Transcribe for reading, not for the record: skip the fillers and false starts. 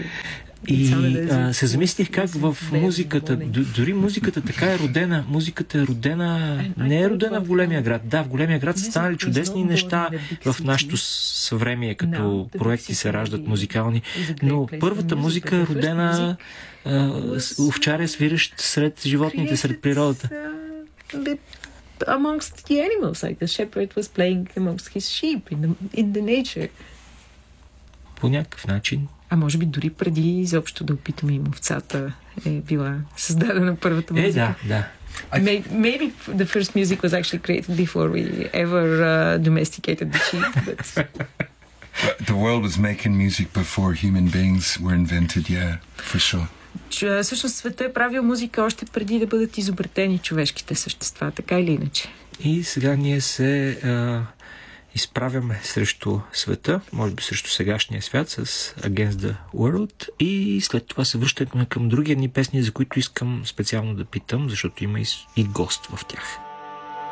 И се замислих как в музиката, дори музиката така е родена, не е родена в големия град. Да, в големия град са станали чудесни неща в нашето съвремие, като проекти се раждат музикални, но първата музика е родена овчаря свирещ сред животните, сред природата. Amongst the animals, like the shepherd was playing amongst his sheep in the nature. По някакъв начин. А може би дори преди изобщо да опитаме им овцата е била създадена първата музика. Да. Maybe the first music was actually created before we ever domesticated the sheep. But... The world was making music before human beings were invented, yeah, for sure. Всъщност света е правил музика още преди да бъдат изобретени човешките същества, така или иначе. И сега ние се изправяме срещу света, може би срещу сегашния свят с Against the World, и след това се връщаме към други едни песни, за които искам специално да питам, защото има и гост в тях.